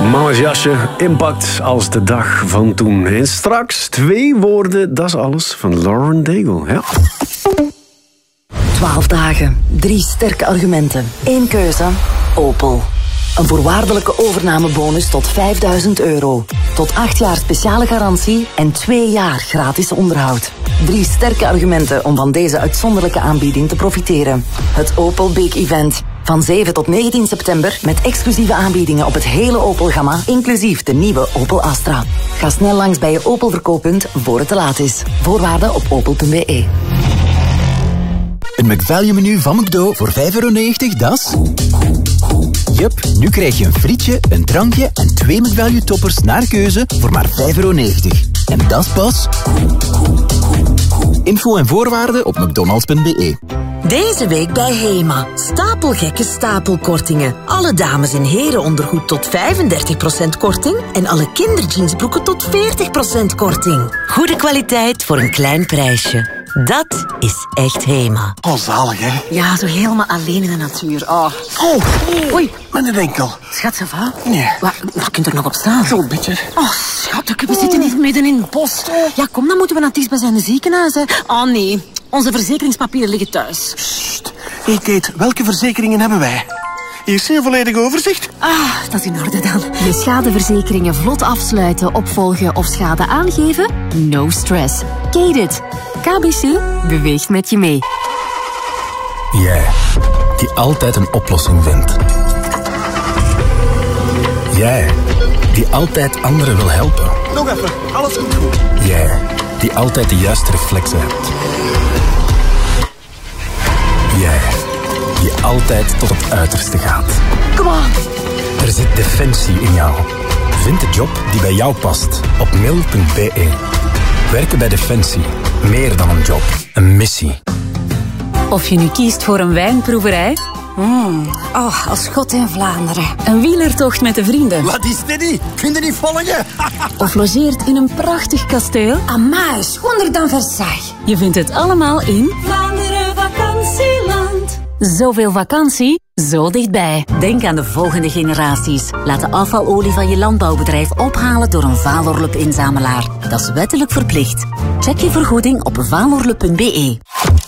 Mannensjasje, impact als de dag van toen. En straks 2 woorden, dat is alles, van Lauren Daigle. Ja. 12 dagen, 3 sterke argumenten, 1 keuze, Opel. Een voorwaardelijke overnamebonus tot €5.000. Tot 8 jaar speciale garantie en 2 jaar gratis onderhoud. 3 sterke argumenten om van deze uitzonderlijke aanbieding te profiteren. Het Opel Big Event. Van 7 tot 19 september met exclusieve aanbiedingen op het hele Opel-gamma, inclusief de nieuwe Opel Astra. Ga snel langs bij je Opel-verkooppunt voor het te laat is. Voorwaarden op opel.be. Een McValue-menu van McDo voor €5,90, dat is... Jup, nu krijg je een frietje, een drankje en 2 McValue-toppers naar keuze voor maar €5,90. En dat is pas... Info en voorwaarden op mcdonalds.be. Deze week bij HEMA. Stapelgekke stapelkortingen. Alle dames- en herenondergoed tot 35% korting. En alle kinderjeansbroeken tot 40% korting. Goede kwaliteit voor een klein prijsje. Dat is echt HEMA. Oh, zalig, hè? Ja, zo helemaal alleen in de natuur. Oh. Oei, mijn enkel. Schat, ça va? Nee. Wat kunt er nog op staan? Zo'n beetje. Oh, schat, we zitten niet midden in het bos. Ja, kom, dan moeten we naar het dichtstbijzijnde ziekenhuis, hè. Oh, nee. Onze verzekeringspapieren liggen thuis. Sst. Hey, Kate, welke verzekeringen hebben wij? Hier is een volledig overzicht. Ah, dat is in orde dan. Je schadeverzekeringen vlot afsluiten, opvolgen of schade aangeven? No stress. Kate it. KBC beweegt met je mee. Jij, die altijd een oplossing vindt. Jij, die altijd anderen wil helpen. Nog even, alles komt goed. Jij, die altijd de juiste reflexen hebt. Jij, die altijd tot het uiterste gaat. Come on. Er zit defensie in jou. Vind de job die bij jou past op mil.be. Werken bij Defensie. Meer dan een job. Een missie. Of je nu kiest voor een wijnproeverij, Als God in Vlaanderen. een wielertocht met de vrienden, Wat is dit niet? Kun je niet volgen? of logeert in een prachtig kasteel, Amai, schonder dan Versailles. je vindt het allemaal in Vlaanderen Vakantieland. Zoveel vakantie, zo dichtbij. Denk aan de volgende generaties. Laat de afvalolie van je landbouwbedrijf ophalen door een Valorlup-inzamelaar. Dat is wettelijk verplicht. Check je vergoeding op valorlup.be.